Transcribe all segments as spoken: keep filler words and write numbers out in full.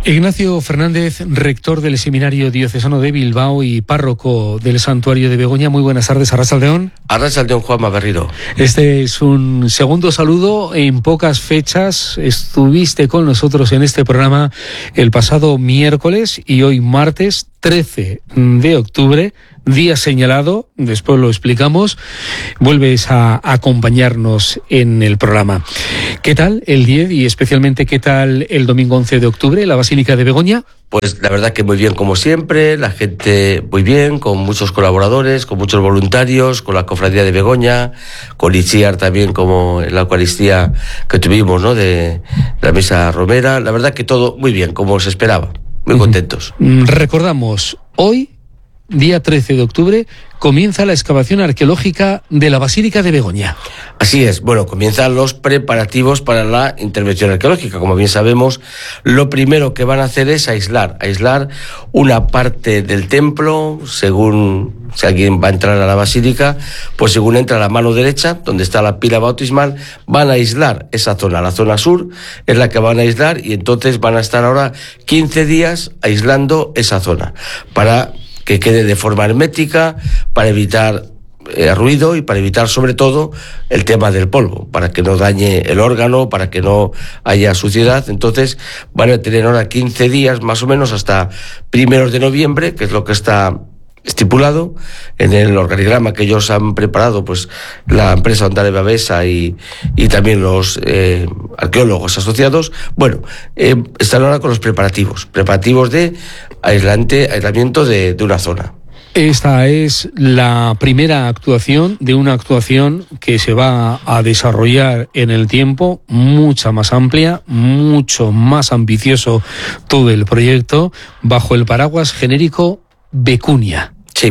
Ignacio Fernández, rector del Seminario Diocesano de Bilbao y párroco del Santuario de Begoña. Muy buenas tardes, Arratsaldeon. Arratsaldeon, Juanma Berriro. Este es un segundo saludo. En pocas fechas estuviste con nosotros en este programa el pasado miércoles y hoy martes trece de octubre, día señalado, después lo explicamos, vuelves a acompañarnos en el programa. ¿Qué tal el diez y especialmente qué tal el domingo once de octubre, la Basílica de Begoña? Pues la verdad que muy bien como siempre, la gente muy bien, con muchos colaboradores, con muchos voluntarios, con la Cofradía de Begoña, con Itziar también como en la Eucaristía que tuvimos, ¿no?, de la Misa Romera. La verdad que todo muy bien, como se esperaba, muy contentos. Recordamos, hoy, día trece de octubre, comienza la excavación arqueológica de la Basílica de Begoña. Así es, bueno, comienzan los preparativos para la intervención arqueológica. Como bien sabemos, lo primero que van a hacer es aislar, aislar una parte del templo, según si alguien va a entrar a la basílica, pues según entra a la mano derecha, donde está la pila bautismal, van a aislar esa zona, la zona sur es la que van a aislar y entonces van a estar ahora quince días aislando esa zona, para que quede de forma hermética, para evitar eh, ruido y para evitar sobre todo el tema del polvo, para que no dañe el órgano, para que no haya suciedad. Entonces van a tener ahora quince días más o menos hasta primeros de noviembre, que es lo que está estipulado en el organigrama que ellos han preparado, pues la empresa Ondare Babesa y, y también los eh, arqueólogos asociados. Bueno, eh, están ahora con los preparativos, preparativos de aislante, aislamiento de, de una zona. Esta es la primera actuación de una actuación que se va a desarrollar en el tiempo, mucha más amplia, mucho más ambicioso todo el proyecto, bajo el paraguas genérico Becunia. Sí,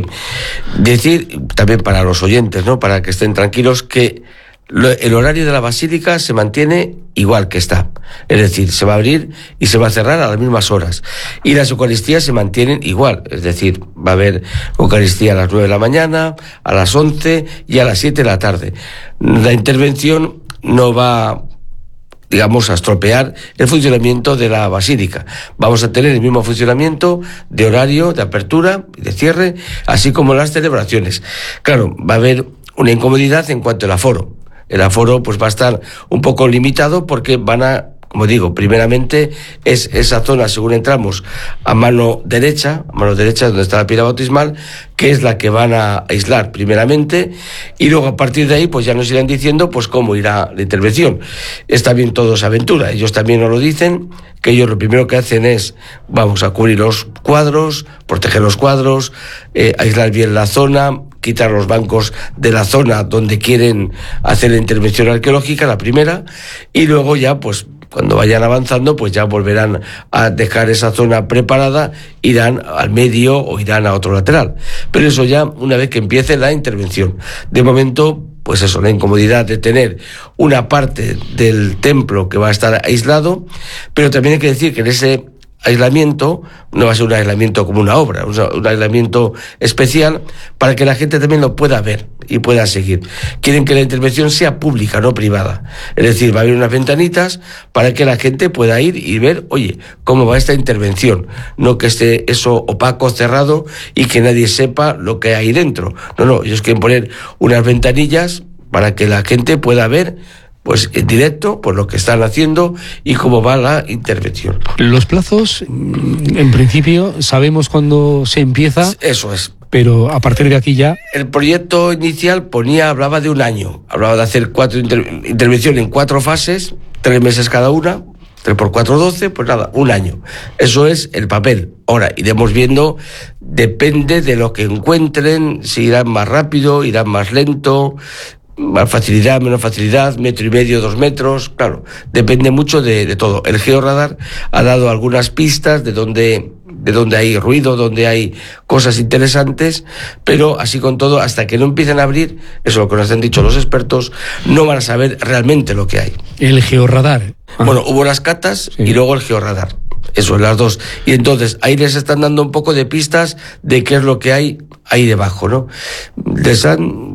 decir también para los oyentes, ¿no?, para que estén tranquilos, que lo, el horario de la basílica se mantiene igual que está, es decir, se va a abrir y se va a cerrar a las mismas horas, y las eucaristías se mantienen igual, es decir, va a haber eucaristía a las nueve de la mañana, a las once y a las siete de la tarde. La intervención no va, digamos, a estropear el funcionamiento de la basílica. Vamos a tener el mismo funcionamiento de horario, de apertura y de cierre, así como las celebraciones. Claro, va a haber una incomodidad en cuanto al aforo. El aforo pues va a estar un poco limitado porque van a, como digo, primeramente es esa zona, según entramos, a mano derecha, a mano derecha donde está la pila bautismal, que es la que van a aislar primeramente, y luego a partir de ahí pues ya nos irán diciendo pues cómo irá la intervención. Está bien, todo es aventura, ellos también nos lo dicen, que ellos lo primero que hacen es, vamos a cubrir los cuadros, proteger los cuadros, eh, aislar bien la zona, quitar los bancos de la zona donde quieren hacer la intervención arqueológica, la primera, y luego ya pues cuando vayan avanzando, pues ya volverán a dejar esa zona preparada, irán al medio o irán a otro lateral. Pero eso ya una vez que empiece la intervención. De momento, pues eso, la incomodidad de tener una parte del templo que va a estar aislado, pero también hay que decir que en ese aislamiento no va a ser un aislamiento como una obra, un aislamiento especial para que la gente también lo pueda ver y pueda seguir. Quieren que la intervención sea pública, no privada. Es decir, va a haber unas ventanitas para que la gente pueda ir y ver, oye, cómo va esta intervención. No que esté eso opaco, cerrado y que nadie sepa lo que hay dentro. No, no, ellos quieren poner unas ventanillas para que la gente pueda ver pues en directo, pues lo que están haciendo y cómo va la intervención. Los plazos, en principio, sabemos cuándo se empieza. Eso es. Pero a partir de aquí ya... El proyecto inicial ponía, hablaba de un año, hablaba de hacer cuatro inter- intervención en cuatro fases, tres meses cada una, tres por cuatro, doce, pues nada, un año. Eso es el papel. Ahora, iremos viendo, depende de lo que encuentren, si irán más rápido, irán más lento, más facilidad, menos facilidad, metro y medio, dos metros, claro, depende mucho de, de todo. El georradar ha dado algunas pistas de dónde, de dónde hay ruido, dónde hay cosas interesantes, pero así con todo, hasta que no empiecen a abrir, eso es lo que nos han dicho los expertos, no van a saber realmente lo que hay. El georradar. Ah. Bueno, hubo las catas sí. Y luego el georradar. Eso, las dos. Y entonces ahí les están dando un poco de pistas de qué es lo que hay ahí debajo, ¿no? Les han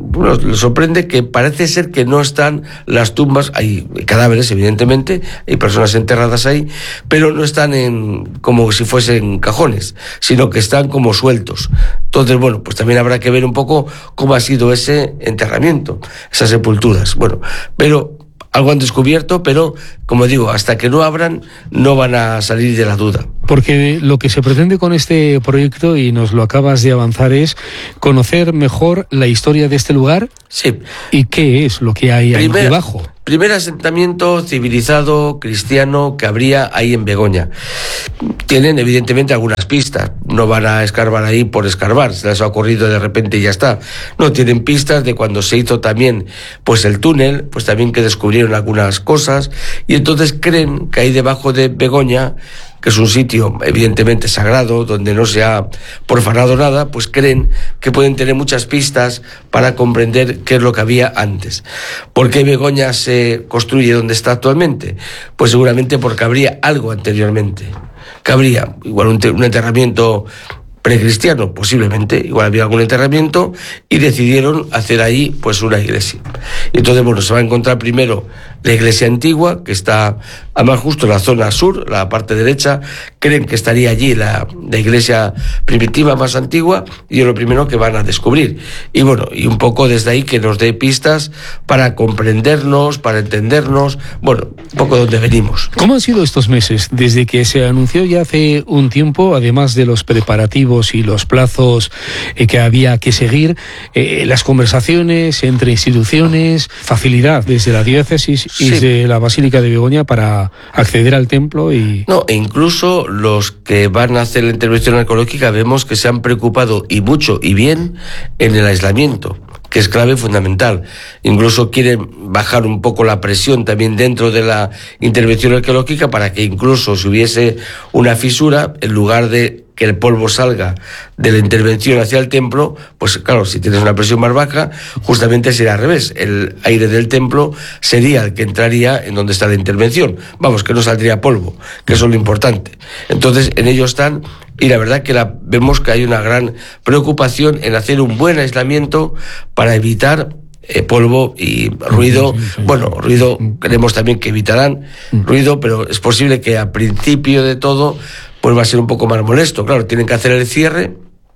bueno, les sorprende que parece ser que no están las tumbas, hay cadáveres evidentemente, hay personas enterradas ahí, pero no están en como si fuesen cajones, sino que están como sueltos. Entonces, bueno, pues también habrá que ver un poco cómo ha sido ese enterramiento, esas sepulturas. Bueno, pero algo han descubierto, pero como digo, hasta que no abran no van a salir de la duda. Porque lo que se pretende con este proyecto, y nos lo acabas de avanzar, es conocer mejor la historia de este lugar. Sí. ¿Y qué es lo que hay Primer, ahí debajo? Primer asentamiento civilizado cristiano que habría ahí en Begoña. Tienen evidentemente algunas pistas, no van a escarbar ahí por escarbar, se les ha ocurrido de repente y ya está. No, tienen pistas de cuando se hizo también pues el túnel, pues también que descubrieron algunas cosas, y entonces creen que ahí debajo de Begoña, que es un sitio evidentemente sagrado, donde no se ha profanado nada, pues creen que pueden tener muchas pistas para comprender qué es lo que había antes. ¿Por qué Begoña se construye donde está actualmente? Pues seguramente porque habría algo anteriormente. Que habría igual un, un enterramiento precristiano, posiblemente, igual había algún enterramiento, y decidieron hacer ahí pues una iglesia. Y entonces, bueno, se va a encontrar primero la iglesia antigua, que está además justo en la zona sur, la parte derecha, creen que estaría allí la, la iglesia primitiva más antigua, y es lo primero que van a descubrir. Y bueno, y un poco desde ahí que nos dé pistas para comprendernos, para entendernos, bueno, un poco de dónde venimos. ¿Cómo han sido estos meses? Desde que se anunció ya hace un tiempo, además de los preparativos y los plazos eh, que había que seguir, eh, las conversaciones entre instituciones, facilidad desde la diócesis y sí. desde la Basílica de Begoña para acceder al templo y... No, e incluso los que van a hacer la intervención arqueológica vemos que se han preocupado y mucho y bien en el aislamiento, que es clave fundamental. Incluso quieren bajar un poco la presión también dentro de la intervención arqueológica para que incluso si hubiese una fisura, en lugar de que el polvo salga de la intervención hacia el templo, pues claro, si tienes una presión más baja, justamente sería al revés. El aire del templo sería el que entraría en donde está la intervención. Vamos, que no saldría polvo, que eso es lo importante. Entonces, en ello están, y la verdad que la, vemos que hay una gran preocupación en hacer un buen aislamiento para evitar eh, polvo y ruido. Sí, sí, sí. Bueno, ruido, creemos también que evitarán ruido, pero es posible que a principio de todo pues va a ser un poco más molesto. Claro, tienen que hacer el cierre,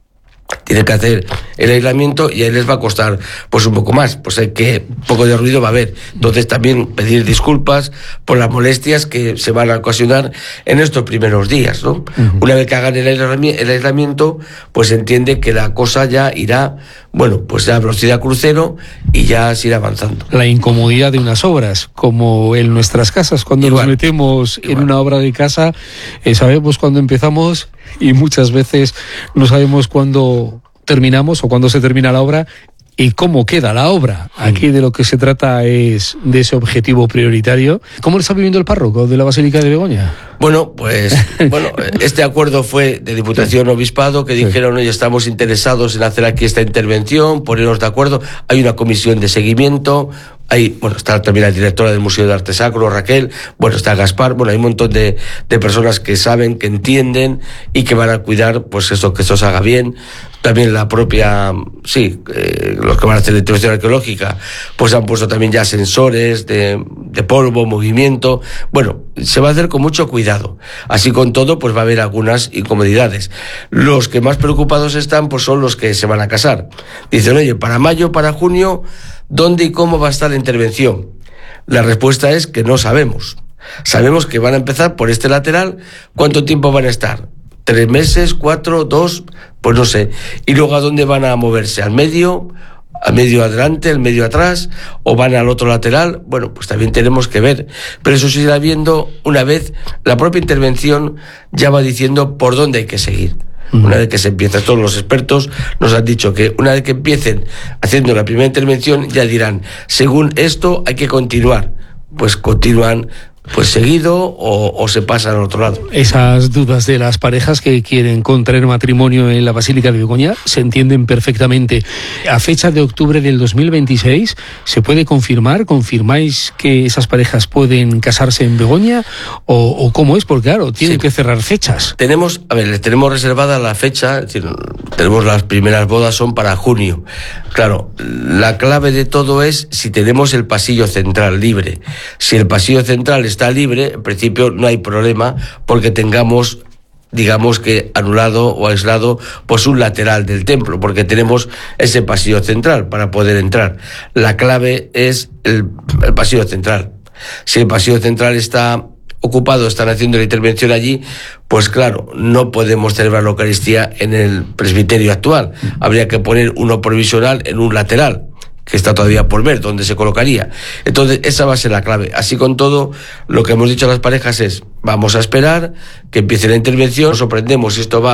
tienen que hacer el aislamiento y ahí les va a costar pues un poco más, pues hay que, un poco de ruido va a haber. Entonces también pedir disculpas por las molestias que se van a ocasionar en estos primeros días, ¿no? Uh-huh. Una vez que hagan el aislamiento, el aislamiento, pues se entiende que la cosa ya irá, bueno, pues a velocidad crucero y ya se irá avanzando. La incomodidad de unas obras, como en nuestras casas, cuando igual, nos metemos igual. en una obra de casa, eh, sabemos cuándo empezamos y muchas veces no sabemos cuándo terminamos o cuándo se termina la obra y cómo queda la obra. Aquí de lo que se trata es de ese objetivo prioritario. ¿Cómo lo está viviendo el párroco de la Basílica de Begoña? Bueno, pues bueno, este acuerdo fue de Diputación Obispado, que dijeron, oye, estamos interesados en hacer aquí esta intervención, ponernos de acuerdo. Hay una comisión de seguimiento. Hay, bueno, está también la directora del Museo de Arte Sacro, Raquel, bueno, está Gaspar, bueno, hay un montón de, de personas que saben, que entienden y que van a cuidar, pues eso, que esto se haga bien. También la propia, sí, eh, los que van a hacer la intervención arqueológica, pues han puesto también ya sensores de, de polvo, movimiento. Bueno, se va a hacer con mucho cuidado. Así con todo, pues va a haber algunas incomodidades. Los que más preocupados están, pues son los que se van a casar. Dicen, oye, para mayo, para junio, ¿dónde y cómo va a estar la intervención? La respuesta es que no sabemos. Sabemos que van a empezar por este lateral. ¿Cuánto tiempo van a estar? ¿Tres meses? ¿Cuatro? ¿Dos? Pues no sé. ¿Y luego a dónde van a moverse? ¿Al medio? ¿Al medio adelante? ¿Al medio atrás? ¿O van al otro lateral? Bueno, pues también tenemos que ver. Pero eso se irá viendo una vez la propia intervención ya va diciendo por dónde hay que seguir. Una vez que se empieza, todos los expertos nos han dicho que una vez que empiecen haciendo la primera intervención ya dirán, según esto hay que continuar. Pues continúan pues seguido o, o se pasan al otro lado. Esas dudas de las parejas que quieren contraer matrimonio en la Basílica de Begoña se entienden perfectamente. A fecha de octubre del dos mil veintiséis, ¿se puede confirmar? ¿Confirmáis que esas parejas pueden casarse en Begoña? ¿O, o cómo es? Porque claro, tienen sí. que cerrar fechas. Tenemos, a ver, les tenemos reservada la fecha, es decir, tenemos las primeras bodas son para junio. Claro, la clave de todo es si tenemos el pasillo central libre. Si el pasillo central está libre, en principio no hay problema porque tengamos, digamos que anulado o aislado pues un lateral del templo, porque tenemos ese pasillo central para poder entrar. La clave es el, el pasillo central. Si el pasillo central está ocupado, están haciendo la intervención allí, pues claro, no podemos celebrar la Eucaristía en el presbiterio actual. Habría que poner uno provisional en un lateral, que está todavía por ver dónde se colocaría. Entonces, esa va a ser la clave. Así con todo, lo que hemos dicho a las parejas es, vamos a esperar que empiece la intervención, nos sorprendemos si esto va